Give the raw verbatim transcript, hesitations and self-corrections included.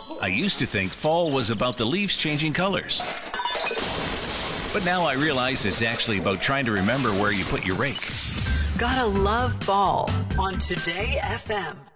I used to think fall was about the leaves changing colors. But now I realize it's actually about trying to remember where you put your rake. Gotta love fall on Today F M.